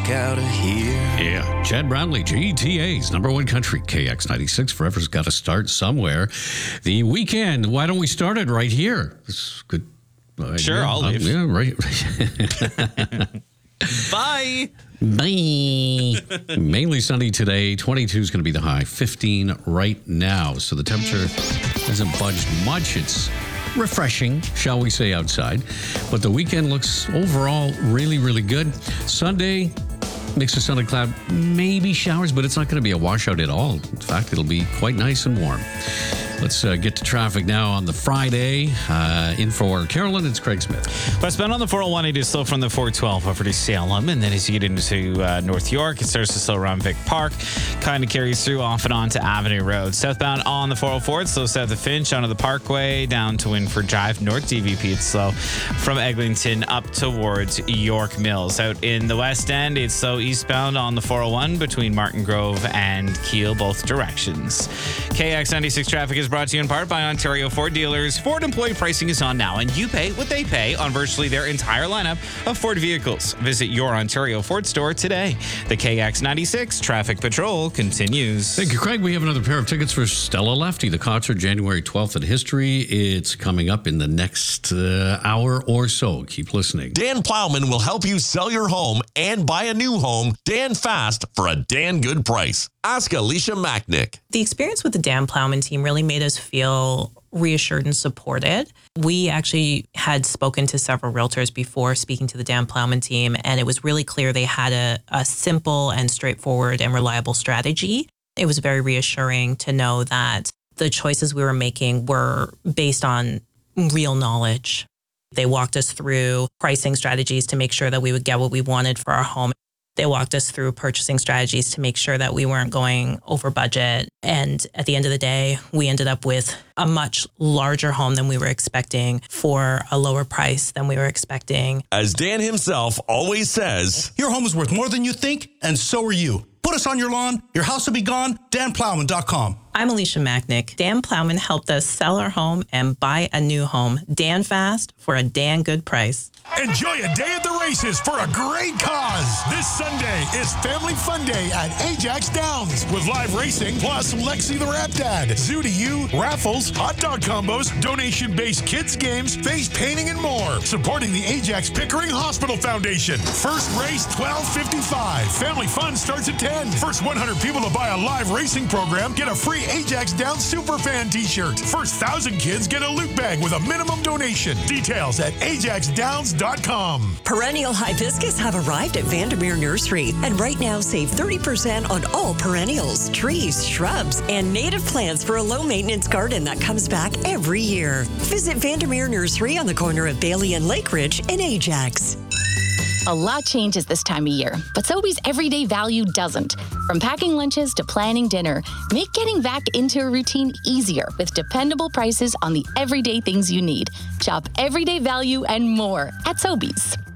out of here. Yeah, Chad Brownlee, GTA's number one country, KX96. Forever's got to start somewhere. The weekend, why don't we start it right here? It's good. Sure, I'll leave. Yeah, right. Bye. Bye. Mainly sunny today. 22 is going to be the high. 15 right now. So the temperature hasn't budged much. It's refreshing, shall we say, outside. But the weekend looks overall really, really good. Sunday, mix of sun and cloud, maybe showers, but it's not going to be a washout at all. In fact, it'll be quite nice and warm. Let's get to traffic now on the Friday. In for Carolyn, it's Craig Smith. Westbound on the 401, it is slow from the 412 over to Salem. And then as you get into North York, it starts to slow around Vic Park. Kind of carries through off and on to Avenue Road. Southbound on the 404, it's slow south of Finch, onto the Parkway, down to Winford Drive. North DVP, it's slow from Eglinton up towards York Mills. Out in the West End, it's slow eastbound on the 401 between Martin Grove and Keele, both directions. KX96 traffic is brought to you in part by Ontario Ford dealers. Ford employee pricing is on now, and you pay what they pay on virtually their entire lineup of Ford vehicles. Visit your Ontario Ford store today. The KX96 Traffic Patrol continues. Thank you, Craig. We have another pair of tickets for Stella Lefty, the concert January 12th at History. It's coming up in the next hour or so. Keep listening. Dan Plowman will help you sell your home and buy a new home Dan fast for a Dan good price. Ask Alicia Macknick. The experience with the Dan Plowman team really made us feel reassured and supported. We actually had spoken to several realtors before speaking to the Dan Plowman team, and it was really clear they had a simple and straightforward and reliable strategy. It was very reassuring to know that the choices we were making were based on real knowledge. They walked us through pricing strategies to make sure that we would get what we wanted for our home. They walked us through purchasing strategies to make sure that we weren't going over budget. And at the end of the day, we ended up with a much larger home than we were expecting for a lower price than we were expecting. As Dan himself always says, your home is worth more than you think, and so are you. Put us on your lawn, your house will be gone, danplowman.com. I'm Alicia Macknick. Dan Plowman helped us sell our home and buy a new home, Dan fast, for a Dan good price. Enjoy a day at the races for a great cause. This Sunday is Family Fun Day at Ajax Downs with live racing plus Lexi the Rap Dad, Zoo to You, raffles, hot dog combos, donation-based kids games, face painting, and more. Supporting the Ajax Pickering Hospital Foundation. First race, $12.55. Family Fun starts at 10. First 100 people to buy a live racing program get a free Ajax Downs Superfan t-shirt. First 1,000 kids get a loot bag with a minimum donation. Details at ajaxdowns.com. Perennial hibiscus have arrived at Vandermeer Nursery, and right now save 30% on all perennials, trees, shrubs, and native plants for a low-maintenance garden that comes back every year. Visit Vandermeer Nursery on the corner of Bailey and Lake Ridge in Ajax. A lot changes this time of year, but Sobeys everyday value doesn't. From packing lunches to planning dinner, make getting back into a routine easier with dependable prices on the everyday things you need. Shop everyday value and more at Sobeys.